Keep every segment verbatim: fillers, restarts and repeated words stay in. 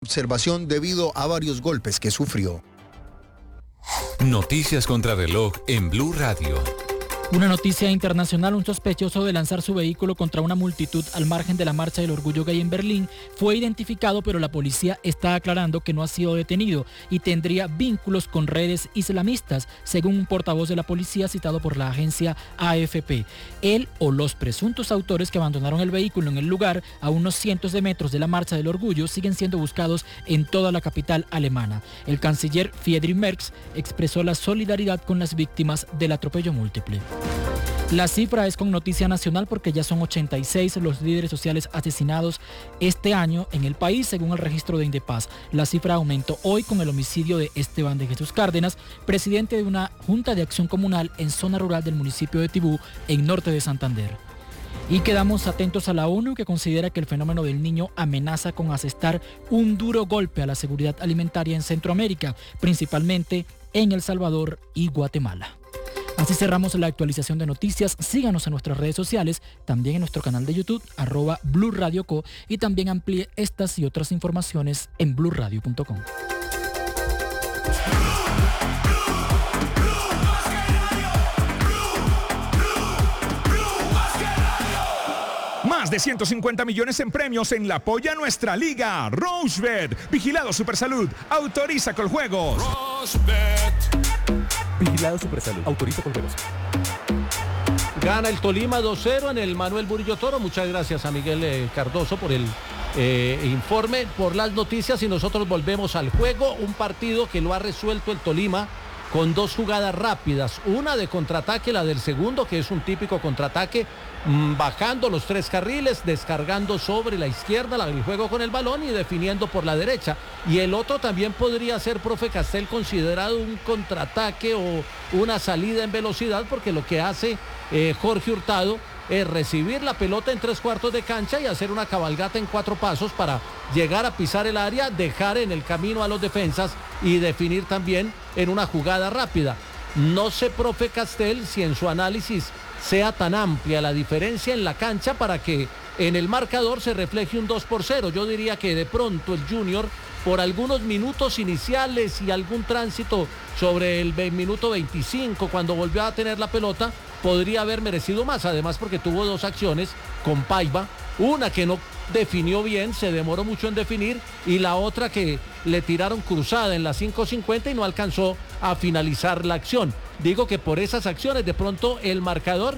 observación debido a varios golpes que sufrió. Noticias contra reloj en Blue Radio. Una noticia internacional: un sospechoso de lanzar su vehículo contra una multitud al margen de la Marcha del Orgullo Gay en Berlín fue identificado, pero la policía está aclarando que no ha sido detenido y tendría vínculos con redes islamistas, según un portavoz de la policía citado por la agencia A F P. Él o los presuntos autores que abandonaron el vehículo en el lugar a unos cientos de metros de la Marcha del Orgullo siguen siendo buscados en toda la capital alemana. El canciller Friedrich Merz expresó la solidaridad con las víctimas del atropello múltiple. La cifra es con noticia nacional porque ya son ochenta y seis los líderes sociales asesinados este año en el país, según el registro de Indepaz. La cifra aumentó hoy con el homicidio de Esteban de Jesús Cárdenas, presidente de una junta de acción comunal en zona rural del municipio de Tibú, en norte de Santander. Y quedamos atentos a la ONU, que considera que el fenómeno del Niño amenaza con asestar un duro golpe a la seguridad alimentaria en Centroamérica, principalmente en El Salvador y Guatemala. Así cerramos la actualización de noticias. Síganos en nuestras redes sociales, también en nuestro canal de YouTube, arroba Blue Radio Co, y también amplíe estas y otras informaciones en blue radio punto com. Más de ciento cincuenta millones en premios en la Apoya Nuestra Liga. Rosebet, Vigilado Supersalud, autoriza con juegos. Rosebet. Vigilado Supersalud, autoriza con juegos. Gana el Tolima dos cero en el Manuel Murillo Toro. Muchas gracias a Miguel eh, Cardoso por el eh, informe, por las noticias, y nosotros volvemos al juego. Un partido que lo ha resuelto el Tolima con dos jugadas rápidas, una de contraataque, la del segundo, que es un típico contraataque, mmm, bajando los tres carriles, descargando sobre la izquierda la, el juego con el balón y definiendo por la derecha. Y el otro también podría ser, profe Castel, considerado un contraataque o una salida en velocidad, porque lo que hace eh, Jorge Hurtado es recibir la pelota en tres cuartos de cancha y hacer una cabalgata en cuatro pasos para llegar a pisar el área, dejar en el camino a los defensas y definir también en una jugada rápida. No sé, profe Castel, si en su análisis sea tan amplia la diferencia en la cancha para que en el marcador se refleje un dos por cero. Yo diría que de pronto el Junior, por algunos minutos iniciales y algún tránsito sobre el minuto veinticinco, cuando volvió a tener la pelota, podría haber merecido más, además porque tuvo dos acciones con Paiva, una que no definió bien, se demoró mucho en definir, y la otra que le tiraron cruzada en la cinco cincuenta y no alcanzó a finalizar la acción. Digo que por esas acciones de pronto el marcador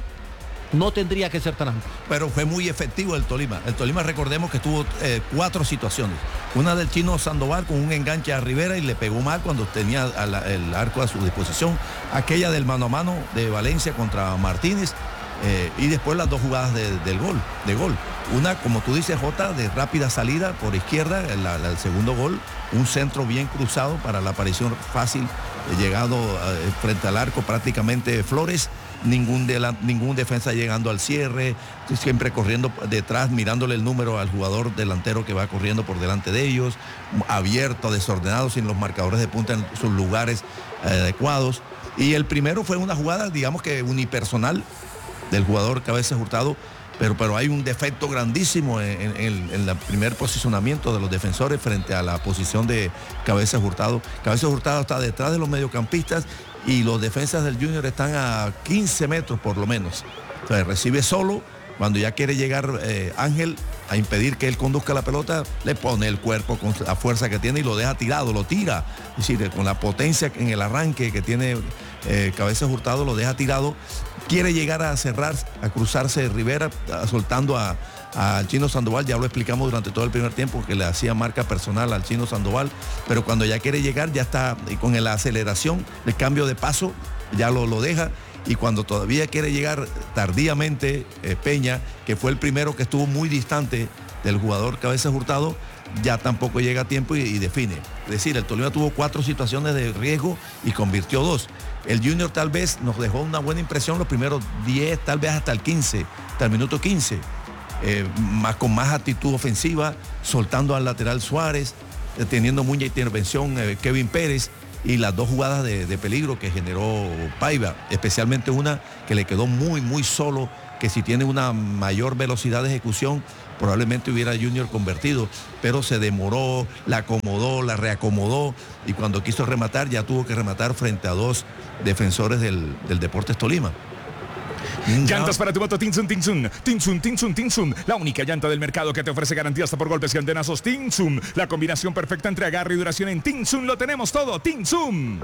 no tendría que ser tan amplio. Pero fue muy efectivo el Tolima. El Tolima, recordemos que tuvo eh, cuatro situaciones. Una del chino Sandoval con un enganche a Rivera y le pegó mal cuando tenía la, el arco a su disposición. Aquella del mano a mano de Valencia contra Martínez. Eh, y después las dos jugadas de, del gol, de gol. Una, como tú dices, Jota, de rápida salida por izquierda, la, la, el segundo gol, un centro bien cruzado para la aparición fácil, eh, llegado eh, frente al arco prácticamente Flores. Ningún, de la, ningún defensa llegando al cierre, siempre corriendo detrás, mirándole el número al jugador delantero que va corriendo por delante de ellos, abierto, desordenado, sin los marcadores de punta en sus lugares eh, adecuados. Y el primero fue una jugada, digamos que unipersonal, del jugador Cabezas Hurtado, pero, pero hay un defecto grandísimo en, en, en el primer posicionamiento de los defensores frente a la posición de Cabezas Hurtado. Cabezas Hurtado está detrás de los mediocampistas y los defensas del Junior están a quince metros por lo menos. O sea, recibe solo, cuando ya quiere llegar eh, Ángel a impedir que él conduzca la pelota, le pone el cuerpo con la fuerza que tiene y lo deja tirado, lo tira. Es decir, con la potencia en el arranque que tiene eh, Cabezas Hurtado, lo deja tirado. Quiere llegar a cerrar, a cruzarse Rivera, a, soltando a, al Chino Sandoval. Ya lo explicamos durante todo el primer tiempo que le hacía marca personal al Chino Sandoval, pero cuando ya quiere llegar, ya está con la aceleración, el cambio de paso, ya lo, lo deja. Y cuando todavía quiere llegar tardíamente eh, Peña, que fue el primero que estuvo muy distante del jugador Cabezas Hurtado, ya tampoco llega a tiempo y, y define. Es decir, el Tolima tuvo cuatro situaciones de riesgo y convirtió dos. El Junior tal vez nos dejó una buena impresión los primeros diez, tal vez hasta el quince, hasta el minuto quince, eh, más, con más actitud ofensiva, soltando al lateral Suárez, eh, teniendo mucha intervención eh, Kevin Pérez, y las dos jugadas de, de peligro que generó Paiva, especialmente una que le quedó muy, muy solo que si tiene una mayor velocidad de ejecución, probablemente hubiera Junior convertido, pero se demoró, la acomodó, la reacomodó, y cuando quiso rematar ya tuvo que rematar frente a dos defensores del, del Deportes Tolima. Llantas para tu moto Tinsun, Tinsun, Tinsun, Tinsun, Tinsun, la única llanta del mercado que te ofrece garantía hasta por golpes y antenazos. Tinsun, la combinación perfecta entre agarre y duración en Tinsun, lo tenemos todo, Tinsun.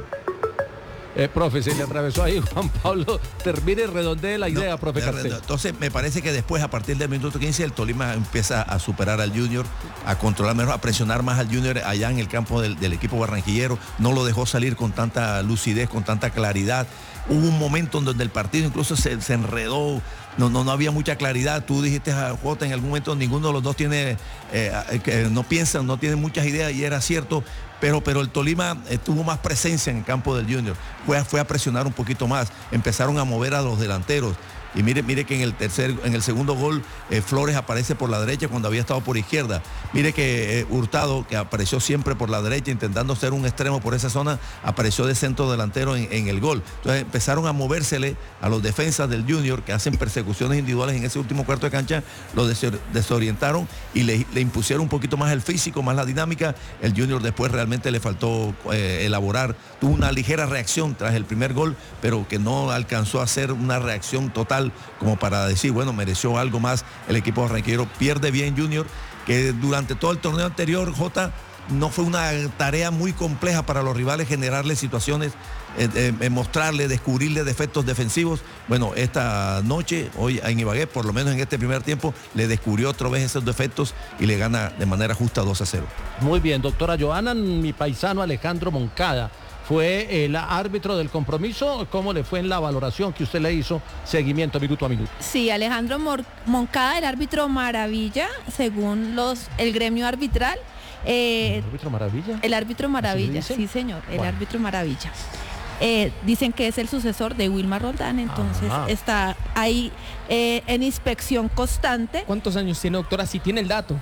Eh, profe, se le atravesó ahí Juan Pablo. Termine y redondee la idea, no, profe Castel. Entonces, me parece que después, a partir del minuto quince, el Tolima empieza a superar al Junior, a controlar mejor, a presionar más al Junior allá en el campo del, del equipo barranquillero. No lo dejó salir con tanta lucidez, con tanta claridad. Hubo un momento en donde el partido incluso se, se enredó. No, no, no había mucha claridad. Tú dijiste a Jota en algún momento, ninguno de los dos tiene, eh, que no piensan, no tienen muchas ideas, y era cierto. Pero, pero el Tolima eh, tuvo más presencia en el campo del Junior, fue, fue a presionar un poquito más, empezaron a mover a los delanteros. Y mire, mire que en el tercer, en el segundo gol, eh, Flores aparece por la derecha cuando había estado por izquierda. Mire que eh, Hurtado, que apareció siempre por la derecha, intentando ser un extremo por esa zona, apareció de centro delantero en, en el gol. Entonces empezaron a movérsele a los defensas del Junior, que hacen persecuciones individuales en ese último cuarto de cancha, lo desorientaron y le, le impusieron un poquito más el físico, más la dinámica. El Junior después realmente le faltó eh, elaborar, tuvo una ligera reacción tras el primer gol, pero que no alcanzó a hacer una reacción total como para decir, bueno, mereció algo más el equipo barranquillero. Pierde bien Junior, que durante todo el torneo anterior, Jota, no fue una tarea muy compleja para los rivales generarle situaciones, eh, eh, mostrarle, descubrirle defectos defensivos. Bueno, esta noche, hoy en Ibagué, por lo menos en este primer tiempo, le descubrió otra vez esos defectos y le gana de manera justa dos a cero. Muy bien, doctora Johanna, mi paisano Alejandro Moncada fue el árbitro del compromiso. ¿Cómo le fue en la valoración que usted le hizo seguimiento minuto a minuto? Sí, Alejandro Mor- Moncada, el árbitro maravilla, según los el gremio arbitral. Eh, ¿El árbitro maravilla? El árbitro maravilla, sí señor, el bueno. árbitro maravilla. Eh, dicen que es el sucesor de Wilmar Roldán, entonces Ajá. está ahí eh, en inspección constante. ¿Cuántos años tiene, doctora? Si tiene el dato.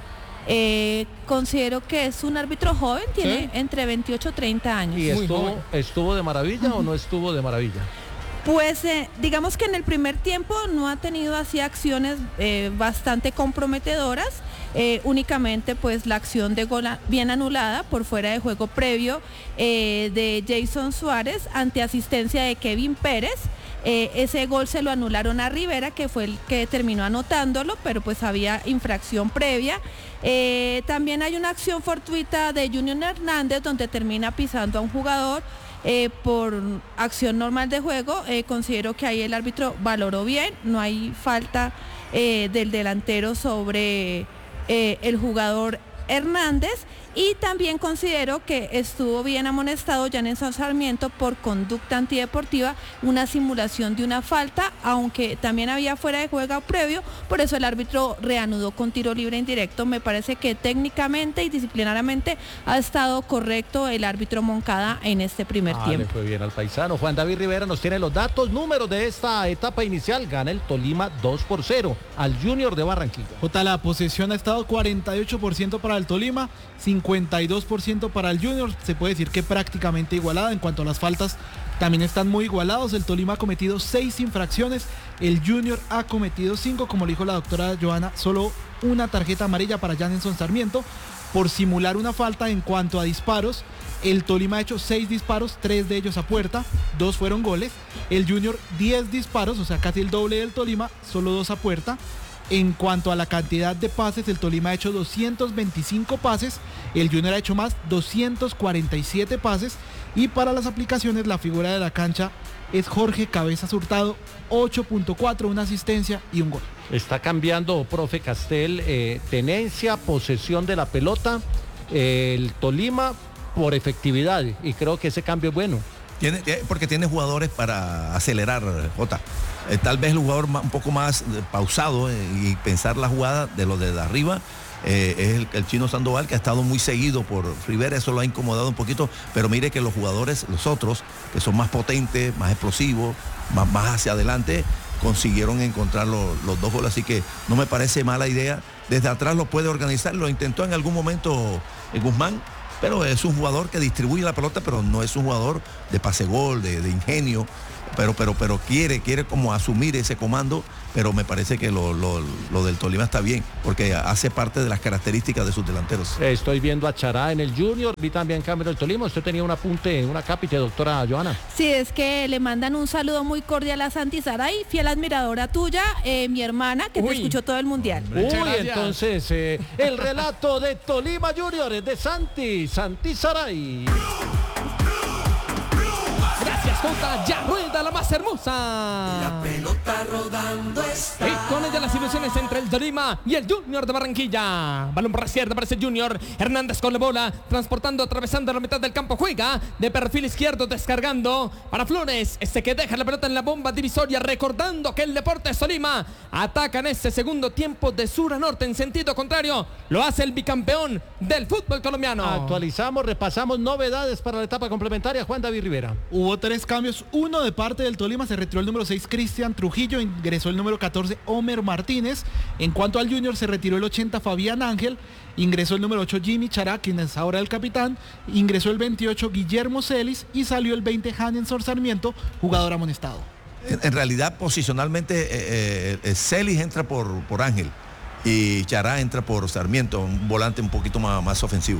Eh, considero que es un árbitro joven, tiene ¿Sí? entre veintiocho y treinta años. ¿Y estuvo, estuvo de maravilla uh-huh. o no estuvo de maravilla? Pues eh, digamos que en el primer tiempo no ha tenido así acciones eh, bastante comprometedoras, eh, únicamente pues la acción de gol bien anulada por fuera de juego previo eh, de Jason Suárez ante asistencia de Kevin Pérez. Eh, ese gol se lo anularon a Rivera, que fue el que terminó anotándolo, pero pues había infracción previa. Eh, también hay una acción fortuita de Junior Hernández donde termina pisando a un jugador eh, por acción normal de juego. Eh, considero que ahí el árbitro valoró bien, no hay falta eh, del delantero sobre eh, el jugador Hernández. Y también considero que estuvo bien amonestado Janenson Sarmiento por conducta antideportiva, una simulación de una falta, aunque también había fuera de juego previo, por eso el árbitro reanudó con tiro libre indirecto. Me parece que técnicamente y disciplinariamente ha estado correcto el árbitro Moncada en este primer ah, tiempo. Le fue bien al paisano. Juan David Rivera nos tiene los datos, números de esta etapa inicial. Gana el Tolima dos por cero al Junior de Barranquilla. Jota, la posesión ha estado cuarenta y ocho por ciento para el Tolima, cincuenta y dos por ciento para el Junior. Se puede decir que prácticamente igualada. En cuanto a las faltas, también están muy igualados. El Tolima ha cometido seis infracciones, el Junior ha cometido cinco. Como le dijo la doctora Johanna, solo una tarjeta amarilla para Janenson Sarmiento por simular una falta. En cuanto a disparos, el Tolima ha hecho seis disparos, tres de ellos a puerta, dos fueron goles. El Junior diez disparos, o sea casi el doble del Tolima, solo dos a puerta. En cuanto a la cantidad de pases, el Tolima ha hecho doscientos veinticinco pases, el Junior ha hecho más, doscientos cuarenta y siete pases. Y para las aplicaciones, la figura de la cancha es Jorge Cabezas Hurtado, ocho punto cuatro, una asistencia y un gol. Está cambiando, profe Castel, eh, tenencia, posesión de la pelota, eh, el Tolima por efectividad, y creo que ese cambio es bueno. Tiene, porque tiene jugadores para acelerar, Jota. Eh, tal vez el jugador más, un poco más eh, pausado eh, y pensar la jugada de los de arriba eh, es el, el Chino Sandoval, que ha estado muy seguido por Rivera. Eso lo ha incomodado un poquito, pero mire que los jugadores, los otros, que son más potentes, más explosivos, más, más hacia adelante, consiguieron encontrar los, los dos goles. Así que no me parece mala idea. Desde atrás lo puede organizar, lo intentó en algún momento eh, Guzmán, pero es un jugador que distribuye la pelota, pero no es un jugador de pase gol, de, de ingenio. pero, pero, pero quiere, quiere como asumir ese comando, pero me parece que lo, lo, lo del Tolima está bien, porque hace parte de las características de sus delanteros. Estoy viendo a Chará en el Junior, vi también cambio del Tolima. Usted tenía un apunte, una cápite, doctora Joana. Sí, es que le mandan un saludo muy cordial a Santi Saray, fiel admiradora tuya, eh, mi hermana, que Uy. te escuchó todo el mundial. Uy, gracias. entonces, eh, el relato de Tolima Junior es de Santi, Santi Saray. Gracias, Jota. Ya rueda la más hermosa. La pelota rodando está. Y con ella las ilusiones entre el Tolima y el Junior de Barranquilla. Balón por la izquierda para ese Junior. Hernández con la bola, transportando, atravesando la mitad del campo. Juega de perfil izquierdo, descargando para Flores. Este que deja la pelota en la bomba divisoria. Recordando que el Deportes Tolima ataca en este segundo tiempo de sur a norte en sentido contrario. Lo hace el bicampeón del fútbol colombiano. Actualizamos, repasamos novedades para la etapa complementaria. Juan David Rivera. Hubo tres cambios, uno de parte del Tolima, se retiró el número seis Cristian Trujillo, ingresó el número catorce Homer Martínez. En cuanto al Junior, se retiró el ochenta Fabián Ángel, ingresó el número ocho Jimmy Chará, quien es ahora el capitán, ingresó el veintiocho Guillermo Celis y salió el veinte Hanensor Sarmiento, jugador amonestado. En, en realidad, posicionalmente, eh, eh, Celis entra por, por Ángel y Chará entra por Sarmiento, un volante un poquito más, más ofensivo.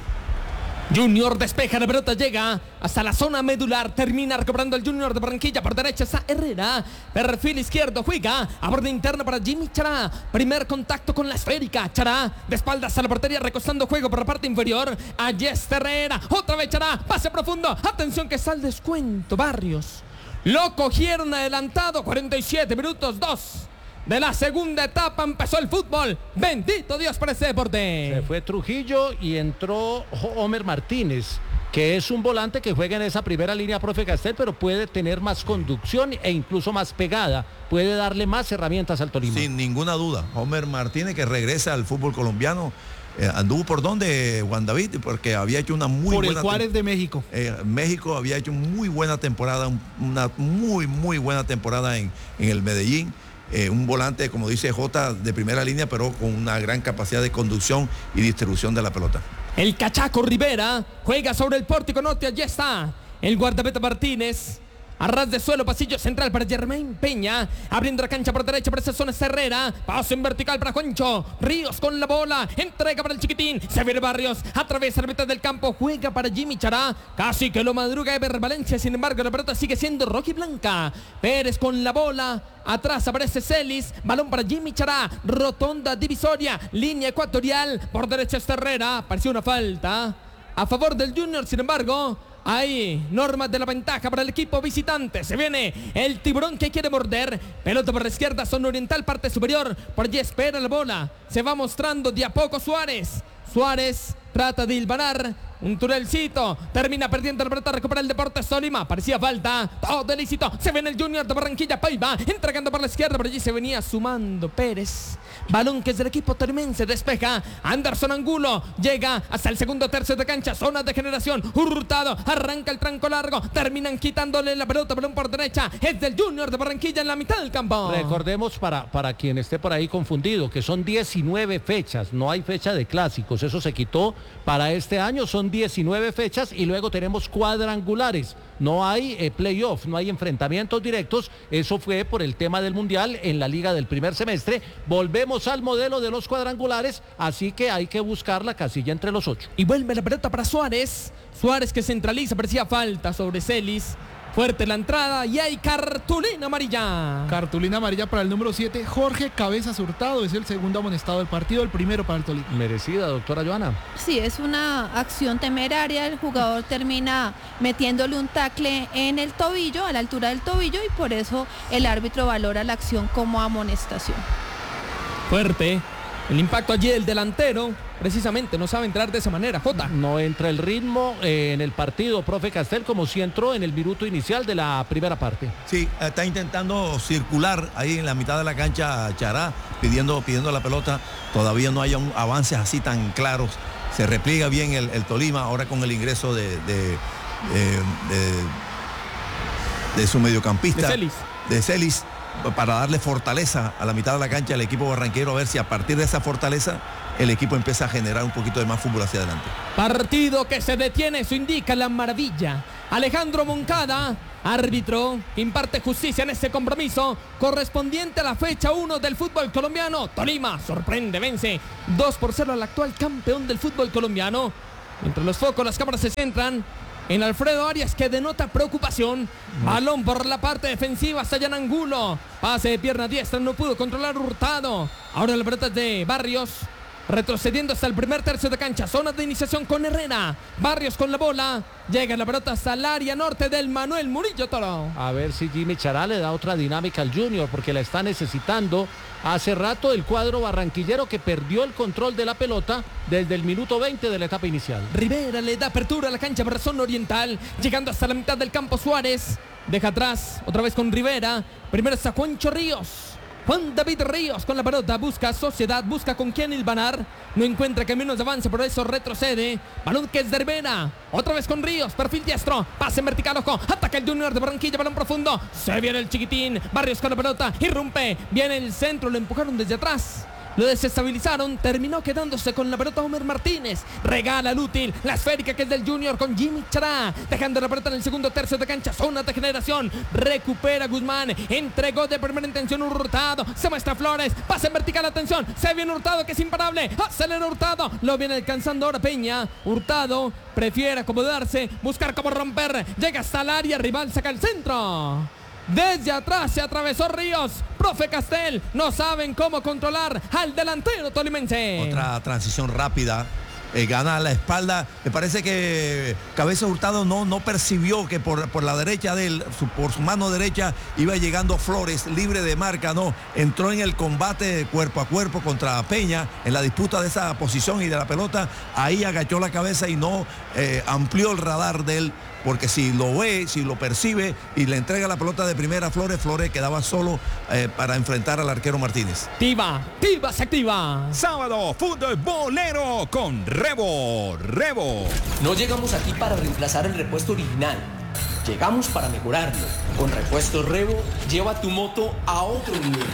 Junior despeja, la pelota llega hasta la zona medular, termina recobrando el Junior de Barranquilla, por derecha está Herrera, perfil izquierdo, juega a borde interno para Jimmy Chará, primer contacto con la esférica, Chará de espaldas a la portería, recostando juego por la parte inferior, allí está Herrera, otra vez Chará, pase profundo, atención que está el descuento, Barrios, lo cogieron adelantado, cuarenta y siete minutos, dos de la segunda etapa, empezó el fútbol. Bendito Dios por ese deporte. Se fue Trujillo y entró Homer Martínez, que es un volante que juega en esa primera línea, profe Castel, pero puede tener más conducción e incluso más pegada, puede darle más herramientas al Tolima. Sin ninguna duda, Homer Martínez, que regresa al fútbol colombiano, eh, anduvo por donde, Juan David, porque había hecho una muy por buena... el Juárez de México. Eh, México había hecho muy buena temporada, una muy, muy buena temporada en, en el Medellín. Eh, un volante, como dice Jota, de primera línea, pero con una gran capacidad de conducción y distribución de la pelota. El Cachaco Rivera juega sobre el pórtico norte, allí está el guardameta Martínez. A ras de suelo, pasillo central para Germain Peña, abriendo la cancha por derecha para esa zona Herrera, paso en vertical para Juancho Ríos con la bola, entrega para el chiquitín, se viene Barrios, atraviesa la mitad del campo, juega para Jimmy Chará, casi que lo madruga Eber Valencia, sin embargo la pelota sigue siendo rojiblanca. Pérez con la bola, atrás aparece Celis, balón para Jimmy Chará, rotonda divisoria, línea ecuatorial, por derecha está Herrera, pareció una falta a favor del Junior, sin embargo hay normas de la ventaja para el equipo visitante. Se viene el tiburón que quiere morder. Pelota por la izquierda, zona oriental, parte superior. Por allí espera la bola. Se va mostrando de a poco Suárez. Suárez trata de hilvanar un tunelcito, termina perdiendo la pelota, recupera el Deportes Tolima, parecía falta, todo ilícito, se viene el Junior de Barranquilla, Paiva, entregando por la izquierda, por allí se venía sumando Pérez, balón que es del equipo tolimense, despeja, Anderson Angulo, llega hasta el segundo tercio de cancha, zona de generación, Hurtado, arranca el tranco largo, terminan quitándole la pelota, balón por derecha, es del Junior de Barranquilla en la mitad del campo. Recordemos para, para quien esté por ahí confundido, que son diecinueve fechas, no hay fecha de clásicos, eso se quitó para este año, son diecinueve fechas y luego tenemos cuadrangulares. No hay eh, playoff, no hay enfrentamientos directos. Eso fue por el tema del Mundial en la liga del primer semestre. Volvemos al modelo de los cuadrangulares, así que hay que buscar la casilla entre los ocho. Y vuelve la pelota para Suárez. Suárez que centraliza, parecía falta sobre Celis. Fuerte la entrada y hay cartulina amarilla. Cartulina amarilla para el número siete, Jorge Cabezas Hurtado, es el segundo amonestado del partido, el primero para el Tolima. Merecida, doctora Joana. Sí, es una acción temeraria, el jugador termina metiéndole un tacle en el tobillo, a la altura del tobillo, y por eso el árbitro valora la acción como amonestación. Fuerte el impacto allí del delantero, precisamente no sabe entrar de esa manera, Jota. No entra el ritmo eh, en el partido, profe Castel, como si entró en el minuto inicial de la primera parte. Sí, está intentando circular ahí en la mitad de la cancha Chará, pidiendo, pidiendo la pelota. Todavía no hay un, avances así tan claros. Se repliega bien el, el Tolima, ahora con el ingreso de, de, de, de, de su mediocampista. De Celis. De Celis, para darle fortaleza a la mitad de la cancha al equipo barranquero, a ver si a partir de esa fortaleza el equipo empieza a generar un poquito de más fútbol hacia adelante. Partido que se detiene, eso indica la maravilla Alejandro Moncada, árbitro que imparte justicia en este compromiso correspondiente a la fecha uno del fútbol colombiano. Tolima sorprende, vence dos por cero al actual campeón del fútbol colombiano. Entre los focos las cámaras se centran en Alfredo Arias, que denota preocupación. Balón por la parte defensiva hasta Jan Angulo. Pase de pierna diestra, no pudo controlar Hurtado. Ahora la pelota es de Barrios. Retrocediendo hasta el primer tercio de cancha. Zona de iniciación con Herrera. Barrios con la bola. Llega la pelota hasta el área norte del Manuel Murillo Toro. A ver si Jimmy Chará le da otra dinámica al Junior, porque la está necesitando. Hace rato el cuadro barranquillero que perdió el control de la pelota desde el minuto veinte de la etapa inicial. Rivera le da apertura a la cancha por zona oriental. Llegando hasta la mitad del campo Suárez. Deja atrás. Otra vez con Rivera. Primero está Juancho Ríos. Juan David Ríos con la pelota, busca Sociedad, busca con quién hilvanar, no encuentra caminos de avance, por eso retrocede. Balón que es de Rivera, otra vez con Ríos, perfil diestro, pase en vertical, ojo, ataca el Junior de Barranquilla, balón profundo, se viene el chiquitín, Barrios con la pelota, irrumpe, viene el centro, lo empujaron desde atrás. Lo desestabilizaron, terminó quedándose con la pelota Homer Martínez. Regala el útil, la esférica que es del Junior con Jimmy Chará. Dejando la pelota en el segundo tercio de cancha, zona de generación. Recupera Guzmán, entregó de primera intención Hurtado. Se muestra Flores, pasa en vertical, atención. Se viene Hurtado que es imparable. Acelera Hurtado, lo viene alcanzando ahora Peña. Hurtado prefiere acomodarse, buscar cómo romper. Llega hasta el área, rival saca el centro. Desde atrás se atravesó Ríos. Profe Castel, no saben cómo controlar al delantero tolimense. Otra transición rápida. Eh, gana la espalda. Me parece que Cabeza Hurtado no, no percibió que por, por la derecha de él, su, por su mano derecha, iba llegando Flores, libre de marca. No, entró en el combate cuerpo a cuerpo contra Peña, en la disputa de esa posición y de la pelota. Ahí agachó la cabeza y no eh, amplió el radar de él. Porque si lo ve, si lo percibe y le entrega la pelota de primera a Flores, Flores quedaba solo eh, para enfrentar al arquero Martínez. Tiva, Tiva se activa. Sábado, futbolero con Rebo, Rebo. No llegamos aquí para reemplazar el repuesto original. Llegamos para mejorarlo. Con repuesto Rebo, lleva tu moto a otro nivel.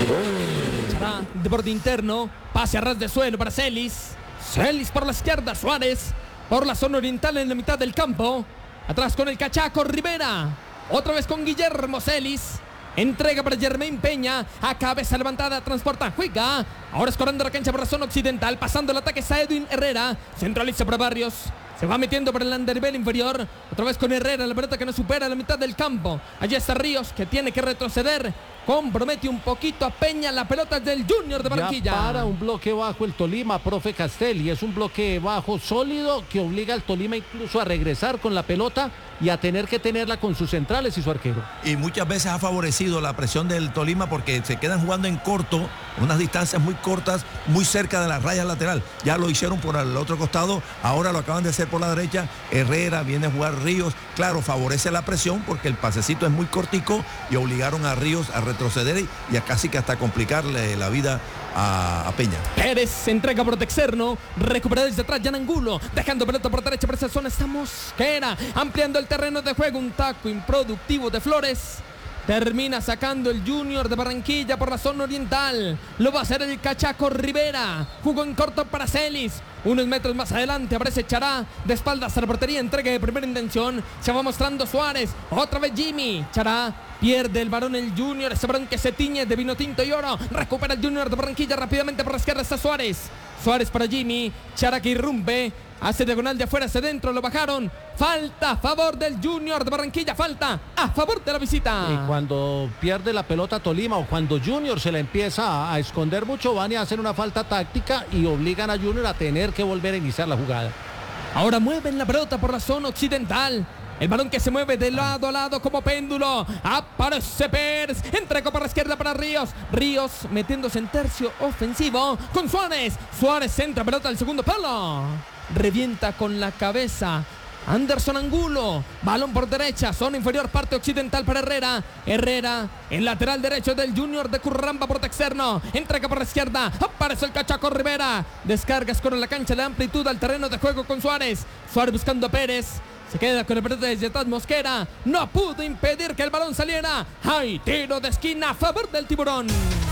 Chará, de borde interno, pase a ras de suelo para Celis. Celis por la izquierda, Suárez por la zona oriental en la mitad del campo. Atrás con el cachaco Rivera. Otra vez con Guillermo Celis. Entrega para Jermaine Peña. A cabeza levantada, transporta, juega. Ahora escorando la cancha por la zona occidental. Pasando el ataque está Edwin Herrera. Centraliza para Barrios. Se va metiendo por el underbell inferior. Otra vez con Herrera, la pelota que no supera la mitad del campo. Allá está Ríos, que tiene que retroceder. Compromete un poquito a Peña. La pelota es del Junior de Barranquilla. Ya para un bloque bajo el Tolima, profe Castel. Y es un bloque bajo sólido que obliga al Tolima incluso a regresar con la pelota y a tener que tenerla con sus centrales y su arquero. Y muchas veces ha favorecido la presión del Tolima porque se quedan jugando en corto, unas distancias muy cortas, muy cerca de la raya lateral. Ya lo hicieron por el otro costado, ahora lo acaban de hacer por la derecha. Herrera viene a jugar Ríos. Claro, favorece la presión porque el pasecito es muy cortico y obligaron a Ríos a retroceder y a casi que hasta complicarle la vida a, a Peña. Pérez se entrega por externo, recupera desde atrás Jan Angulo, dejando pelota por derecha por esa zona está Mosquera, ampliando el terreno de juego, un taco improductivo de Flores. Termina sacando el Junior de Barranquilla por la zona oriental. Lo va a hacer el cachaco Rivera. Jugó en corto para Celis. Unos metros más adelante aparece Chará. De espaldas a la portería. Entrega de primera intención. Se va mostrando Suárez. Otra vez Jimmy. Chará pierde el balón el Junior. Ese balón que se tiñe de vino tinto y oro. Recupera el Junior de Barranquilla. Rápidamente por la izquierda está Suárez. Suárez para Jimmy. Chará que irrumpe. Hace diagonal de afuera hacia adentro, lo bajaron. Falta a favor del Junior de Barranquilla, falta a favor de la visita. Y cuando pierde la pelota Tolima o cuando Junior se la empieza a, a esconder mucho, van a hacer una falta táctica y obligan a Junior a tener que volver a iniciar la jugada. Ahora mueven la pelota por la zona occidental. El balón que se mueve de lado a lado como péndulo. Aparece Pérez. Entregó para la izquierda para Ríos. Ríos metiéndose en tercio ofensivo con Suárez. Suárez centra pelota al segundo palo. Revienta con la cabeza Anderson Angulo, balón por derecha, zona inferior, parte occidental para Herrera. Herrera, el lateral derecho del Junior de Curramba por externo. Entrega por la izquierda, aparece el cachaco Rivera. Descargas con la cancha de amplitud al terreno de juego con Suárez. Suárez buscando a Pérez. Se queda con el pelota desde atrás Mosquera. No pudo impedir que el balón saliera. Hay tiro de esquina a favor del Tiburón.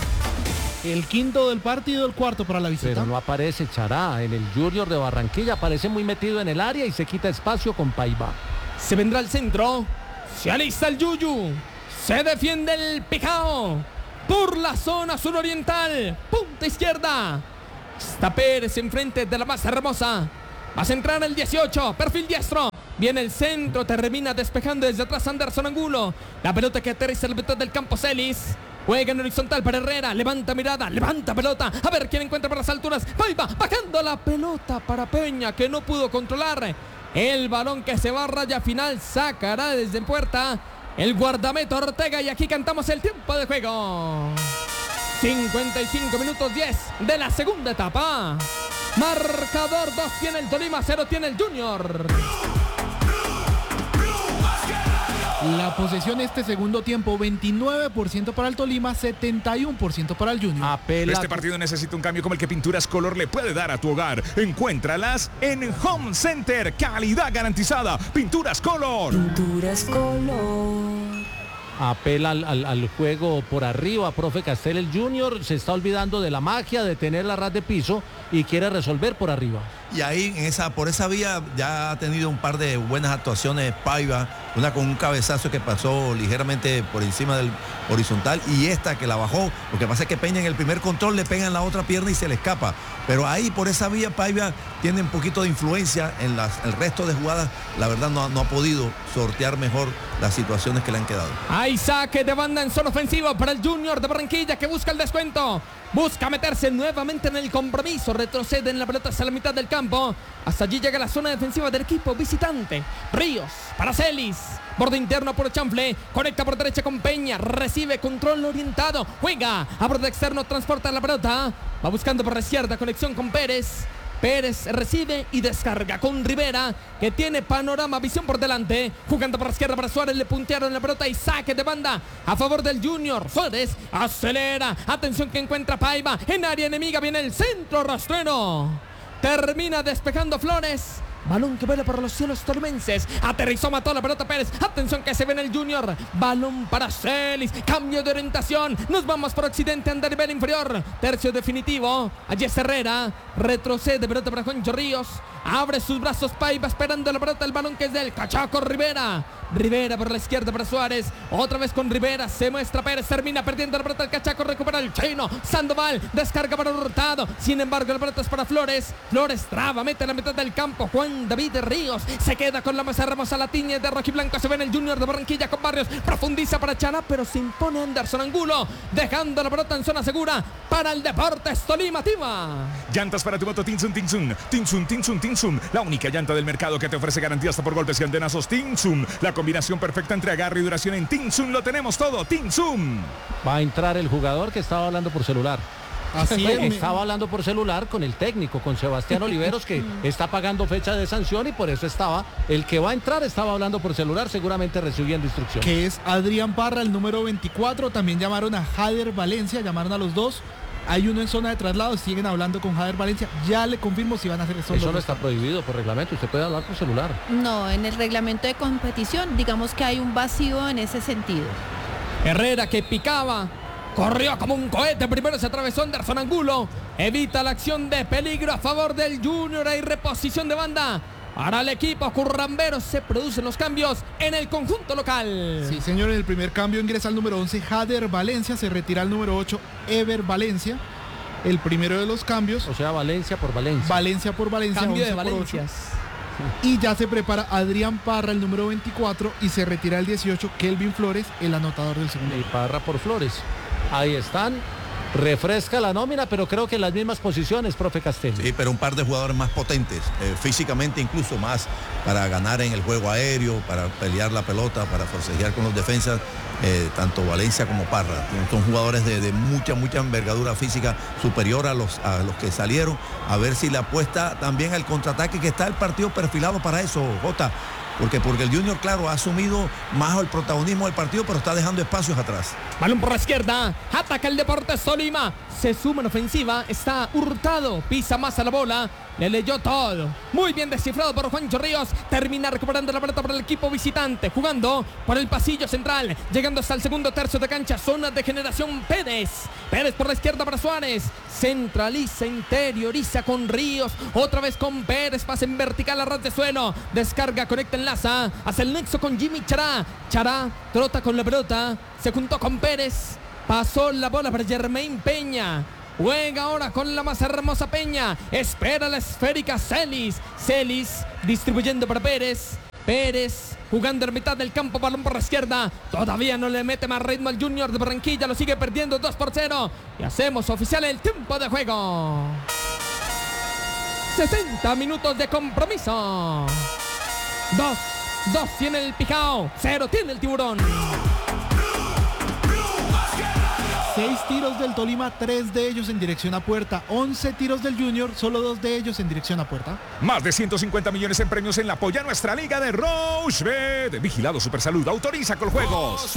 El quinto del partido, el cuarto para la visita. Pero no aparece Chará en el Junior de Barranquilla, aparece muy metido en el área y se quita espacio con Paiva. Se vendrá al centro. Se alista el Yuyu. Se defiende el Pijao. Por la zona suroriental. Punta izquierda. Está Pérez enfrente de la más hermosa. Va a centrar el dieciocho. Perfil diestro. Viene el centro. Termina despejando desde atrás Anderson Angulo. La pelota que aterriza en el mitad del campo Celis. Juega en horizontal para Herrera. Levanta mirada. Levanta pelota. A ver quién encuentra por las alturas. Paiva bajando la pelota para Peña, que no pudo controlar el balón, que se va a raya final. Sacará desde puerta el guardameta Ortega. Y aquí cantamos el tiempo de juego. cincuenta y cinco minutos diez de la segunda etapa. Marcador: dos tiene el Tolima, cero tiene el Junior. La posesión este segundo tiempo, veintinueve por ciento para el Tolima, setenta y uno por ciento para el Junior. Apela. Este partido necesita un cambio como el que Pinturas Color le puede dar a tu hogar. Encuéntralas en Home Center. Calidad garantizada. Pinturas Color. Pinturas Color. Apela al, al, al juego por arriba, profe Castel. El Junior se está olvidando de la magia de tener la ras de piso y quiere resolver por arriba. Y ahí en esa, por esa vía ya ha tenido un par de buenas actuaciones Paiva, una con un cabezazo que pasó ligeramente por encima del horizontal, y esta que la bajó. Lo que pasa es que Peña en el primer control le pega en la otra pierna y se le escapa. Pero ahí por esa vía Paiva tiene un poquito de influencia en las, el resto de jugadas. La verdad no, no ha podido sortear mejor las situaciones que le han quedado. Hay saque de banda en zona ofensiva para el Junior de Barranquilla, que busca el descuento. Busca meterse nuevamente en el compromiso. Retrocede en la pelota hacia la mitad del campo. Hasta allí llega la zona defensiva del equipo visitante. Ríos para Celis. Borde interno por Chanfle. Conecta por derecha con Peña. Recibe control orientado. Juega a borde externo. Transporta la pelota. Va buscando por la izquierda. Conexión con Pérez. Pérez recibe y descarga con Rivera, que tiene panorama, visión por delante. Jugando por la izquierda para Suárez, le puntearon la pelota y saque de banda a favor del Junior. Suárez acelera, atención que encuentra Paiva en área enemiga, viene el centro rastrero. Termina despejando Flores. Balón que vuela por los cielos tolimenses. Aterrizó, mató la pelota Pérez. Atención que se ve en el Junior. Balón para Celis. Cambio de orientación. Nos vamos por occidente, anda a nivel inferior. Tercio definitivo. Allí es Herrera. Retrocede, pelota para Juancho Ríos. Abre sus brazos Paiva esperando la pelota. El balón que es del Cachaco Rivera. Rivera por la izquierda para Suárez. Otra vez con Rivera. Se muestra Pérez. Termina perdiendo la pelota. El Cachaco recupera el chino. Sandoval descarga para Hurtado. Sin embargo, la pelota es para Flores. Flores traba. Mete la mitad del campo. Juan David Ríos se queda con la masa hermosa. La tiña de rojiblanco. Se ve en el Junior de Barranquilla con Barrios. Profundiza para Chará, pero se impone Anderson Angulo. Dejando la pelota en zona segura para el Deportes Tolima. Tima. Llantas para tu moto Tinsun Tinsun. Tinsun Tinsun Tinsun. La única llanta del mercado que te ofrece garantía hasta por golpes y antenazos. Tinsun. La combinación perfecta entre agarre y duración en Tinsun. Lo tenemos todo. Tinsun. Va a entrar el jugador que estaba hablando por celular. Así es. Estaba hablando por celular con el técnico, con Sebastián Oliveros, que está pagando fecha de sanción, y por eso estaba, el que va a entrar estaba hablando por celular, seguramente recibiendo instrucciones. Que es Adrián Parra, el número veinticuatro. También llamaron a Jader Valencia, llamaron a los dos. Hay uno en zona de traslado, siguen hablando con Jader Valencia. Ya le confirmo si van a hacer eso. Eso no está prohibido por reglamento, usted puede hablar por celular. No, en el reglamento de competición, digamos que hay un vacío en ese sentido. Herrera que picaba. Corrió como un cohete, primero se atravesó Anderson Angulo. Evita la acción de peligro a favor del Junior. Hay reposición de banda para el equipo currambero. Se producen los cambios en el conjunto local. Sí, señor, en el primer cambio ingresa el número once, Jader Valencia. Se retira el número ocho, Ever Valencia. El primero de los cambios. O sea, Valencia por Valencia. Valencia por Valencia. Cambio de once por ocho. Valencias. Y ya se prepara Adrián Parra, el número veinticuatro. Y se retira el dieciocho, Kelvin Flores, el anotador del segundo. Y Parra por Flores. Ahí están. Refresca la nómina, pero creo que en las mismas posiciones, profe Castel. Sí, pero un par de jugadores más potentes, eh, físicamente incluso más, para ganar en el juego aéreo, para pelear la pelota, para forcejear con los defensas, eh, tanto Valencia como Parra. Son jugadores de, de mucha, mucha envergadura física, superior a los, a los que salieron. A ver si le apuesta también al contraataque, que está el partido perfilado para eso, Jota. Porque, porque el Junior, claro, ha asumido más el protagonismo del partido, pero está dejando espacios atrás. Balón por la izquierda, ataca el Deportes Tolima. Se suma en ofensiva, está Hurtado, pisa más a la bola. Le leyó todo. Muy bien descifrado por Juancho Ríos. Termina recuperando la pelota para el equipo visitante. Jugando por el pasillo central. Llegando hasta el segundo tercio de cancha. Zona de generación Pérez. Pérez por la izquierda para Suárez. Centraliza, interioriza con Ríos. Otra vez con Pérez. Pase en vertical a ras de suelo. Descarga, conecta, enlaza. Hace el nexo con Jimmy Chará. Chará trota con la pelota. Se juntó con Pérez. Pasó la bola para Jermaine Peña. Juega ahora con la más hermosa Peña. Espera la esférica Celis. Celis distribuyendo para Pérez. Pérez jugando en mitad del campo. Balón por la izquierda. Todavía no le mete más ritmo al Junior de Barranquilla. Lo sigue perdiendo dos por cero. Y hacemos oficial el tiempo de juego. sesenta minutos de compromiso. Dos. Dos tiene el Pijao. Cero tiene el Tiburón. Seis tiros del Tolima, tres de ellos en dirección a puerta. once tiros del Junior, solo dos de ellos en dirección a puerta. Más de ciento cincuenta millones en premios en la Apoya Nuestra Liga de Rochebet. Vigilado Supersalud. Autoriza con juegos.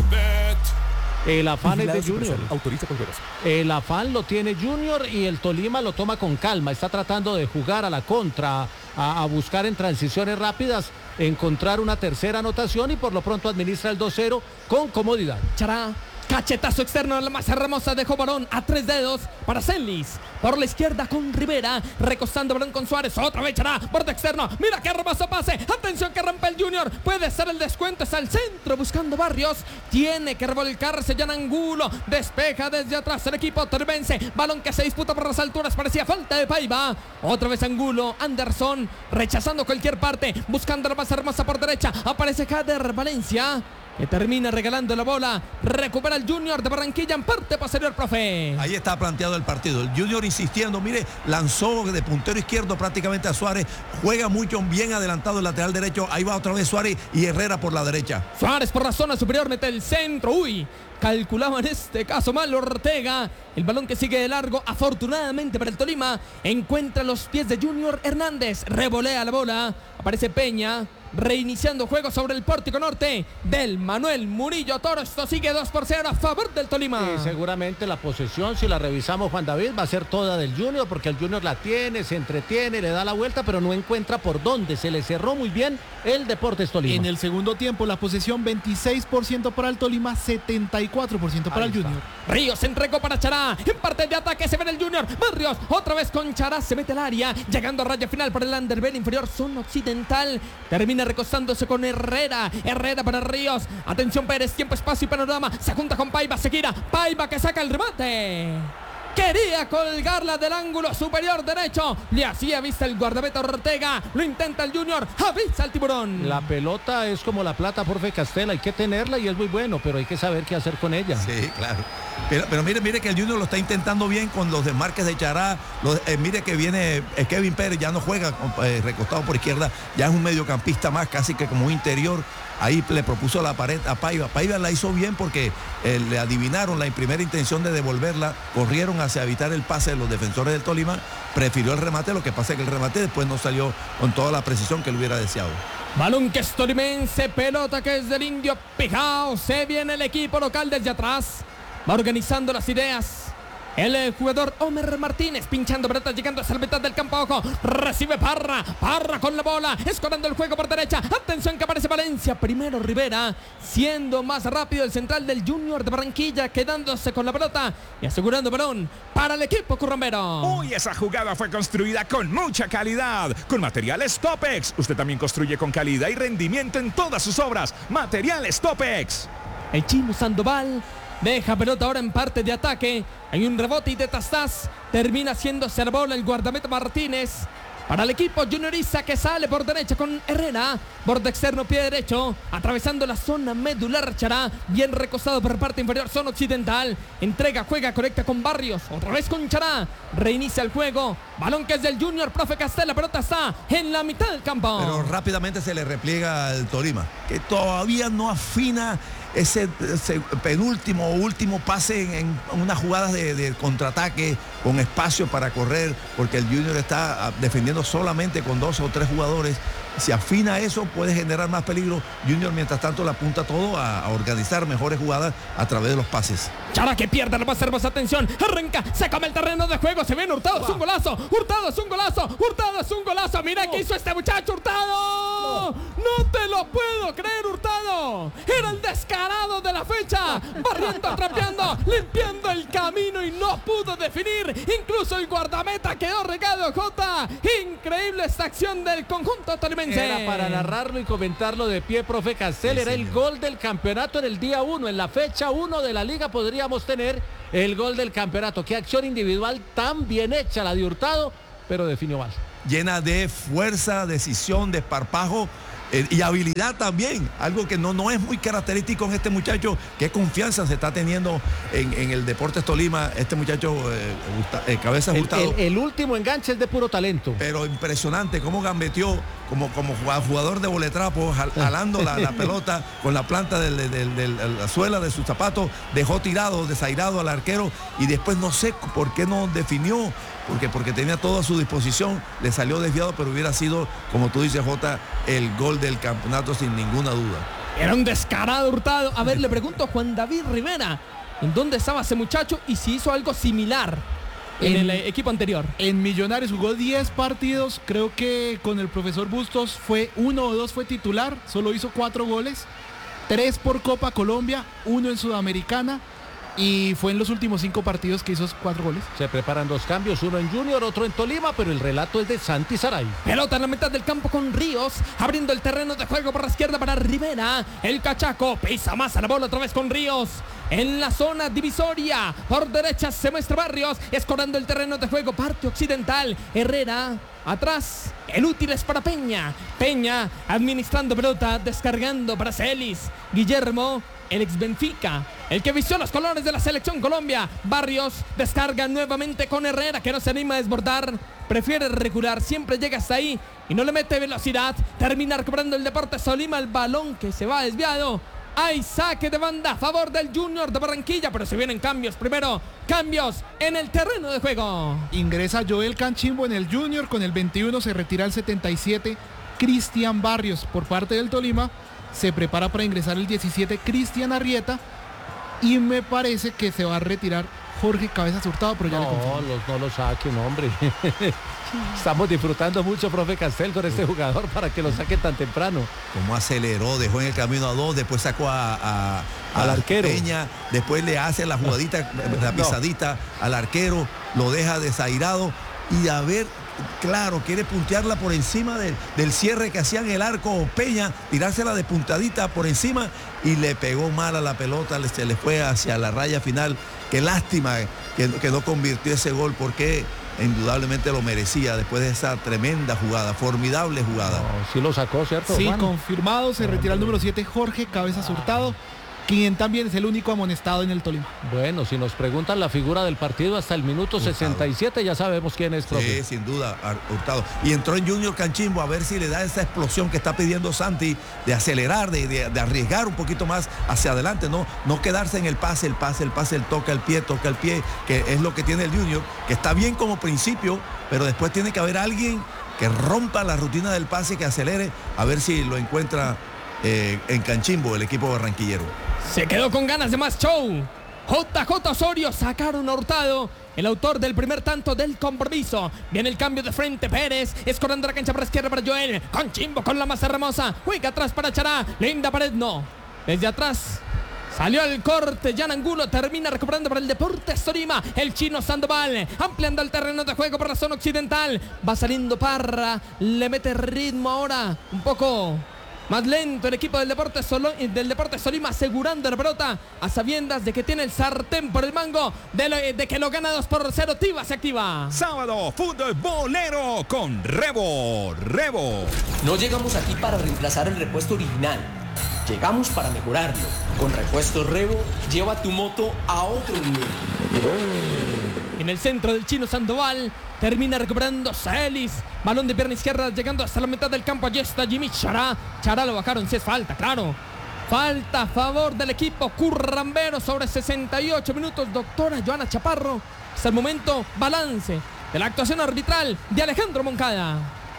El afán es de Junior. Autoriza con juegos. El afán lo tiene Junior y el Tolima lo toma con calma. Está tratando de jugar a la contra, a, a buscar en transiciones rápidas, encontrar una tercera anotación y por lo pronto administra el dos cero con comodidad. Chará. Cachetazo externo, la más hermosa dejó Barón a tres dedos para Celis. Por la izquierda con Rivera, recostando Barón con Suárez. Otra vez Chará, borde externo. Mira qué hermoso pase. Atención que rompe el Junior. Puede ser el descuento. Está al centro buscando Barrios. Tiene que revolcarse ya en Angulo. Despeja desde atrás el equipo torbense. Balón que se disputa por las alturas. Parecía falta de Paiva. Otra vez Angulo. Anderson rechazando cualquier parte. Buscando la más hermosa por derecha. Aparece Jader Valencia, que termina regalando la bola. Recupera el Junior de Barranquilla en parte posterior, profe. Ahí está planteado el partido. El Junior insistiendo, mire, lanzó de puntero izquierdo prácticamente a Suárez. Juega mucho bien adelantado el lateral derecho. Ahí va otra vez Suárez y Herrera por la derecha. Suárez por la zona superior, mete el centro. Uy, calculaba en este caso mal Ortega. El balón que sigue de largo, afortunadamente para el Tolima. Encuentra los pies de Junior Hernández. Revolea la bola. Aparece Peña. Reiniciando juego sobre el pórtico norte del Manuel Murillo Toro. Esto sigue dos por cero a favor del Tolima. Y seguramente la posesión, si la revisamos, Juan David, va a ser toda del Junior, porque el Junior la tiene, se entretiene, le da la vuelta, pero no encuentra por dónde. Se le cerró muy bien el Deportes Tolima. En el segundo tiempo, la posesión veintiséis por ciento para el Tolima, setenta y cuatro por ciento para Ahí el está. Junior. Ríos entregó para Chará. En parte de ataque se ve en el Junior. Barrios otra vez con Chará. Se mete al área. Llegando a raya final para el Underbell inferior. Zona occidental. Termina recostándose con Herrera. Herrera para Ríos. Atención Pérez. Tiempo, espacio y panorama. Se junta con Paiva. Se gira. Paiva que saca el remate. Quería colgarla del ángulo superior derecho. Le hacía vista el guardameta Ortega. Lo intenta el Junior. Avisa el Tiburón. La pelota es como la plata, profe Castel. Hay que tenerla y es muy bueno, pero hay que saber qué hacer con ella. Sí, claro. Pero, pero mire, mire que el Junior lo está intentando bien con los desmarques de Chará. Los, eh, mire que viene eh, Kevin Pérez, ya no juega eh, recostado por izquierda. Ya es un mediocampista más, casi que como un interior. Ahí le propuso la pared a Paiva. Paiva la hizo bien porque eh, le adivinaron la primera intención de devolverla. Corrieron hacia evitar el pase de los defensores del Tolima. Prefirió el remate, lo que pasa es que el remate después no salió con toda la precisión que le hubiera deseado. Balón que es tolimense, pelota que es del Indio Pijao. Se viene el equipo local desde atrás. Va organizando las ideas. El jugador Homer Martínez pinchando pelotas, llegando hasta la mitad del campo. Ojo, recibe Parra. Parra con la bola, escorando el juego por derecha. Atención que aparece Valencia. Primero Rivera, siendo más rápido el central del Junior de Barranquilla, quedándose con la pelota y asegurando balón para el equipo currumbero. Uy, esa jugada fue construida con mucha calidad, con materiales Topex. Usted también construye con calidad y rendimiento en todas sus obras. Materiales Topex. El chino Sandoval deja pelota ahora en parte de ataque. Hay un rebote y de Tastás termina siendo serbola el guardameta Martínez. Para el equipo juniorista que sale por derecha con Herrera. Borde externo, pie derecho. Atravesando la zona medular Chará. Bien recostado por parte inferior, zona occidental. Entrega, juega, conecta con Barrios. Otra vez con Chará. Reinicia el juego. Balón que es del Junior, profe Castel. La pelota está en la mitad del campo. Pero rápidamente se le repliega al Tolima, que todavía no afina ese, ese penúltimo o último pase en, en unas jugadas de, de contraataque con espacio para correr, porque el Junior está defendiendo solamente con dos o tres jugadores si afina eso, puede generar más peligro. Junior, mientras tanto, le apunta todo a, a organizar mejores jugadas a través de los pases. Chara que pierde, le va a hacer más atención. Arranca, se come el terreno de juego. Se viene Hurtado, es un golazo. Hurtado es un golazo. Hurtado es un golazo. Mira qué hizo este muchacho, Hurtado. No. no te lo puedo creer, Hurtado. Era el descarado de la fecha. Barriendo, trapeando, limpiando el camino y no pudo definir. Incluso el guardameta quedó regado, Jota. Increíble esta acción del conjunto tolimense. Era para narrarlo y comentarlo de pie, profe Castel. Sí, era señor. El gol del campeonato en el día uno. En la fecha uno de la liga podríamos tener el gol del campeonato. Qué acción individual tan bien hecha la de Hurtado, pero definió mal. Llena de fuerza, decisión, desparpajo eh, y habilidad también. Algo que no, no es muy característico en este muchacho. Qué confianza se está teniendo en, en el Deportes Tolima. Este muchacho, eh, Hurta, eh, Cabeza Hurtado. El, el, el último enganche es de puro talento. Pero impresionante cómo gambeteó como, como jugador de boletrapo, jal, jalando la, la pelota con la planta de, de, de, de, de la suela de sus zapatos. Dejó tirado, desairado al arquero y después no sé por qué no definió. Porque, porque tenía todo a su disposición, le salió desviado, pero hubiera sido, como tú dices, Jota, el gol del campeonato sin ninguna duda. Era un descarado, Hurtado. A ver, le pregunto a Juan David Rivera, ¿en dónde estaba ese muchacho y si hizo algo similar en, en el equipo anterior? En Millonarios jugó diez partidos, creo que con el profesor Bustos fue uno o dos fue titular, solo hizo cuatro goles, tres por Copa Colombia, uno en Sudamericana. Y fue en los últimos cinco partidos que hizo cuatro goles. Se preparan dos cambios, uno en Junior, otro en Tolima, pero el relato es de Santi Saray. Pelota en la mitad del campo con Ríos, abriendo el terreno de juego por la izquierda para Rivera. El cachaco pisa más a la bola otra vez con Ríos. En la zona divisoria, por derecha se muestra Barrios, escorando el terreno de juego, parte occidental. Herrera atrás, el útil es para Peña. Peña administrando pelota, descargando para Celis. Guillermo, el ex Benfica, el que vistió los colores de la selección Colombia. Barrios descarga nuevamente con Herrera, que no se anima a desbordar, prefiere recular, siempre llega hasta ahí y no le mete velocidad. Termina recuperando el Deportes Tolima, el balón que se va desviado. Hay saque de banda a favor del Junior de Barranquilla, pero se vienen cambios. Primero, cambios en el terreno de juego. Ingresa Joel Canchimbo en el Junior, con el veintiuno se retira el setenta y siete Cristian Barrios por parte del Tolima. Se prepara para ingresar el diecisiete Cristian Arrieta y me parece que se va a retirar Jorge Cabezas Hurtado, pero ya no, le los, no lo saque, un hombre. Estamos disfrutando mucho, profe Castel, con este jugador para que lo saque tan temprano. Como aceleró, dejó en el camino a dos, después sacó a, a, a al arquero Peña, después le hace la jugadita, la pisadita no. al arquero, lo deja desairado y a ver. Claro, quiere puntearla por encima del, del cierre que hacían el arco Peña, tirársela de puntadita por encima y le pegó mal a la pelota, se le fue hacia la raya final. Qué lástima que, que no convirtió ese gol porque indudablemente lo merecía después de esa tremenda jugada, formidable jugada. No, sí lo sacó, ¿cierto? Sí, Juan? confirmado, se retira el número siete Jorge Cabezas Hurtado, quien también es el único amonestado en el Tolima. Bueno, si nos preguntan la figura del partido hasta el minuto Hurtado. sesenta y siete, ya sabemos quién es, profe. Sí, sin duda, Hurtado. Y entró en Junior Canchimbo a ver si le da esa explosión que está pidiendo Santi, de acelerar, de, de, de arriesgar un poquito más hacia adelante, no, no quedarse en el pase, el pase, el pase, el toca el pie, toca el pie, que es lo que tiene el Junior, que está bien como principio, pero después tiene que haber alguien que rompa la rutina del pase, que acelere, a ver si lo encuentra eh, en Canchimbo el equipo barranquillero. Se quedó con ganas de más show. J J Osorio sacaron a Hurtado, el autor del primer tanto del compromiso. Viene el cambio de frente, Pérez escorando la cancha para izquierda para Joel. Canchimbo con la masa hermosa, juega atrás para Chará. Linda pared, no. Desde atrás salió el corte, Jan Angulo termina recuperando para el Deportes Tolima. El chino Sandoval ampliando el terreno de juego por la zona occidental. Va saliendo Parra, le mete ritmo ahora un poco más lento el equipo del Deportes, Solo, del Deportes Tolima, asegurando la pelota a sabiendas de que tiene el sartén por el mango, de, lo, de que lo gana dos por cero. Tiva se activa. Sábado, futbolero con Rebo. Rebo. No llegamos aquí para reemplazar el repuesto original. Llegamos para mejorarlo. Con Repuestos Rebo, lleva tu moto a otro nivel. En el centro del chino Sandoval, termina recuperando Celis. Balón de pierna izquierda llegando hasta la mitad del campo. Allí está Jimmy Chará. Chará lo bajaron, si es falta, claro. Falta a favor del equipo currambero sobre sesenta y ocho minutos. Doctora Joana Chaparro. Hasta el momento, balance de la actuación arbitral de Alejandro Moncada.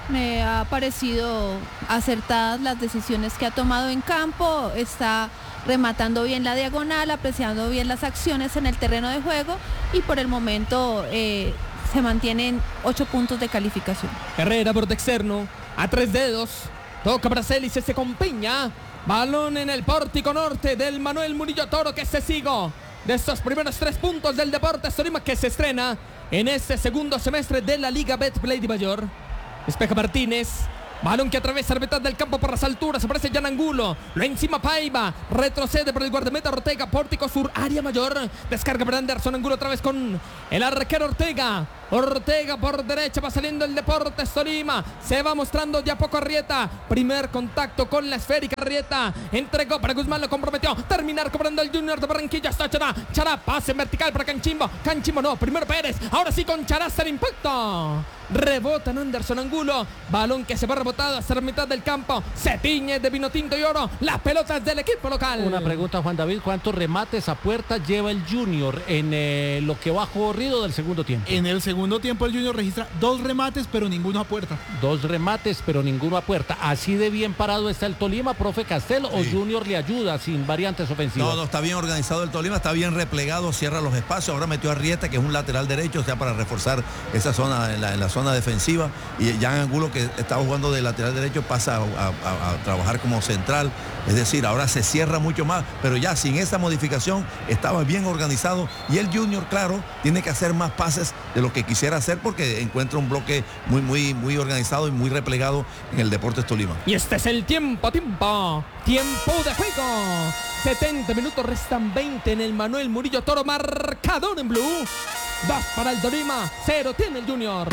me ha parecido acertadas las decisiones que ha tomado en campo, está rematando bien la diagonal, apreciando bien las acciones en el terreno de juego y por el momento eh, se mantienen ocho puntos de calificación. Herrera por de externo, a tres dedos, toca para Celis, se con Peña, balón en el pórtico norte del Manuel Murillo Toro, que es testigo de estos primeros tres puntos del Deportes Tolima, que se estrena en este segundo semestre de la Liga Betplay de Mayor. Despeja Martínez, balón que atraviesa la mitad del campo por las alturas, aparece Jan Angulo, lo encima Paiva, retrocede por el guardameta Ortega, pórtico sur, área mayor, descarga para Anderson Angulo otra vez con el arquero Ortega, Ortega por derecha, va saliendo el Deportes Tolima, se va mostrando de a poco Arrieta, primer contacto con la esférica, Arrieta, entregó para Guzmán, lo comprometió, terminar cobrando el Junior de Barranquilla, está Chará, Chará, pase en vertical para Canchimbo, Canchimbo no, primero Pérez, ahora sí con Chará hasta el impacto. Rebota en Anderson Angulo, balón que se va rebotado hasta la mitad del campo, se tiñe de vino tinto y oro las pelotas del equipo local. Una pregunta, Juan David, ¿cuántos remates a puerta lleva el Junior en eh, lo que va corrido del segundo tiempo? En el segundo tiempo el Junior registra dos remates, pero ninguno a puerta. Dos remates, pero ninguno a puerta. ¿Así de bien parado está el Tolima, profe Castel, o Sí. Junior le ayuda sin variantes ofensivas? No, no, está bien organizado el Tolima, está bien replegado, cierra los espacios. Ahora metió a Arrieta, que es un lateral derecho, o sea, para reforzar esa zona, en la, en la zona defensiva. Y Jan Angulo, que estaba jugando de lateral derecho, pasa a, a- a trabajar como central. Es decir, ahora se cierra mucho más, pero ya sin esa modificación estaba bien organizado. Y el Junior, claro, tiene que hacer más pases de lo que quisiera hacer porque encuentra un bloque muy, muy, muy organizado y muy replegado en el Deportes Tolima. Y este es el tiempo, tiempo, tiempo de juego. setenta minutos, restan veinte en el Manuel Murillo Toro, marcador en blue. Dos para el Tolima, cero tiene el Junior.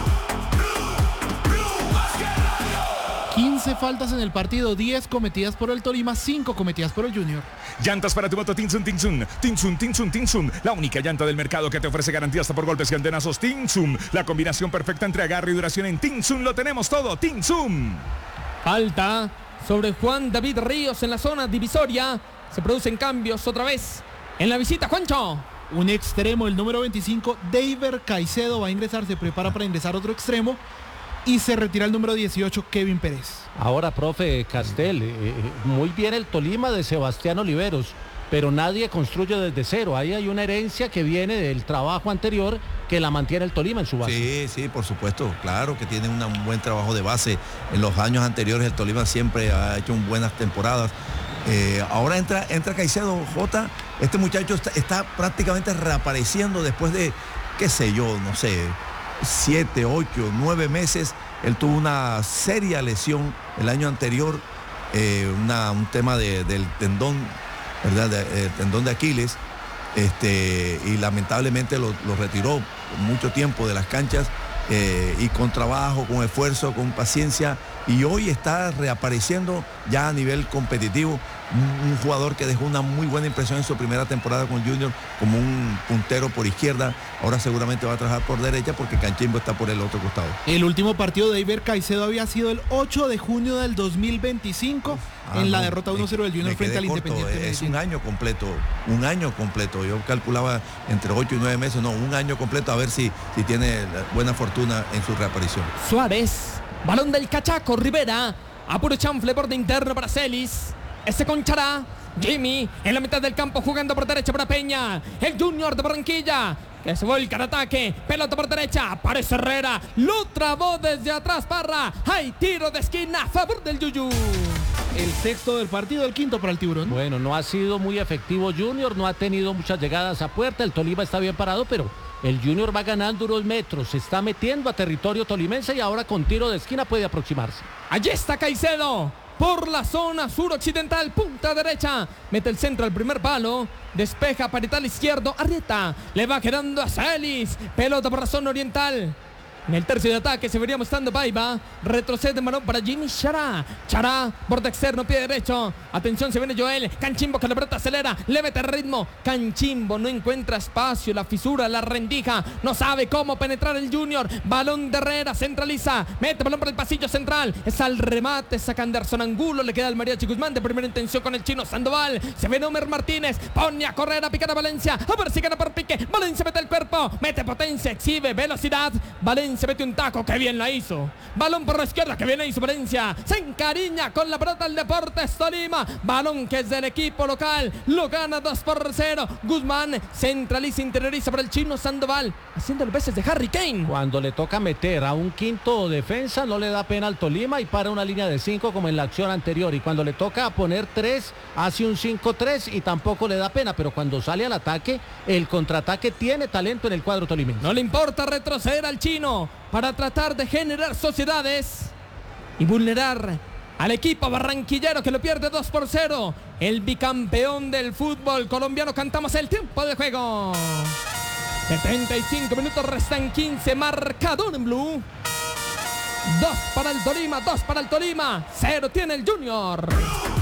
quince faltas en el partido, diez cometidas por el Tolima, cinco cometidas por el Junior. Llantas para tu moto Tinsun Tinsun. Tinsun Tinsun Tinsun. La única llanta del mercado que te ofrece garantía hasta por golpes y antenazos. Tinsun. La combinación perfecta entre agarre y duración en Tinsun. Lo tenemos todo. Tinsun. Falta sobre Juan David Ríos en la zona divisoria. Se producen cambios otra vez en la visita, Juancho. Un extremo, el número veinticinco, David Caicedo, va a ingresar, se prepara para ingresar otro extremo. Y se retira el número dieciocho, Kevin Pérez. Ahora, profe Castel, eh, muy bien el Tolima de Sebastián Oliveros, pero nadie construye desde cero. Ahí hay una herencia que viene del trabajo anterior que la mantiene el Tolima en su base. Sí, sí, por supuesto, claro que tiene una- un buen trabajo de base. En los años anteriores el Tolima siempre ha hecho buenas temporadas. Eh, ahora entra, entra Caicedo, J. Este muchacho está, está prácticamente reapareciendo después de, qué sé yo, no sé, siete, ocho, nueve meses. Él tuvo una seria lesión el año anterior, eh, una, un tema de- del tendón, ¿verdad? De- eh, tendón de Aquiles, este, y lamentablemente lo, lo retiró mucho tiempo de las canchas, eh, y con trabajo, con esfuerzo, con paciencia, y hoy está reapareciendo ya a nivel competitivo. Un, un jugador que dejó una muy buena impresión en su primera temporada con Junior como un puntero por izquierda. Ahora seguramente va a trabajar por derecha porque Canchimbo está por el otro costado. El último partido de David Caicedo había sido el ocho de junio del dos mil veinticinco Ah, en la no, derrota me- uno cero del Junior me frente quedé al corto. Independiente Es un Medellín. año completo, un año completo. Yo calculaba entre ocho y nueve meses, no, un año completo, a ver si, si tiene la buena fortuna en su reaparición. Suárez, balón del Cachaco, Rivera, a puro chanfle, borde interno para Celis. Ese con Chará, Jimmy en la mitad del campo jugando por derecha para Peña. El Junior de Barranquilla que se vuelca al ataque, pelota por derecha, aparece Herrera, lo trabó desde atrás Parra. Hay tiro de esquina a favor del Yuyu. El sexto del partido, el quinto para el Tiburón. Bueno, no ha sido muy efectivo Junior, no ha tenido muchas llegadas a puerta, el Tolima está bien parado, pero el Junior va ganando unos metros, se está metiendo a territorio tolimense y ahora con tiro de esquina puede aproximarse. Allí está Caicedo, por la zona suroccidental, punta derecha, mete el centro al primer palo, despeja parital izquierdo, Arrieta, le va quedando a Celis, pelota por la zona oriental. En el tercio de ataque se vería mostrando Paiva. Retrocede balón para Jimmy Chará. Chará, borde externo, pie derecho. Atención, se viene Joel. Canchimbo que la pelota acelera. Le mete ritmo. Canchimbo no encuentra espacio. La fisura, la rendija. No sabe cómo penetrar el Junior. Balón de Herrera, centraliza. Mete balón para el pasillo central. Es al remate. Saca Anderson Angulo. Le queda el Mariachi Guzmán de primera intención con el chino Sandoval. Se viene Homer Martínez. Pone a correr a picar a Valencia. A ver si gana por pique. Valencia mete el cuerpo. Mete potencia. Exhibe velocidad. Valencia Valencia mete un taco, que bien la hizo. Balón por la izquierda, que bien la hizo Valencia. Se encariña con la pelota el Deportes Tolima. Balón que es del equipo local. Lo gana dos por cero. Guzmán centraliza, interioriza para el chino Sandoval, haciendo los veces de Harry Kane. Cuando le toca meter a un quinto defensa, no le da pena al Tolima y para una línea de cinco como en la acción anterior. Y cuando le toca poner tres, hace un cinco tres y tampoco le da pena. Pero cuando sale al ataque, el contraataque tiene talento en el cuadro tolimense. No le importa retroceder al chino para tratar de generar sociedades y vulnerar al equipo barranquillero que lo pierde dos por cero. El bicampeón del fútbol colombiano. Cantamos el tiempo de juego. setenta y cinco minutos, restan quince. Marcador en Blue. dos para el Tolima, dos para el Tolima. cero tiene el Junior.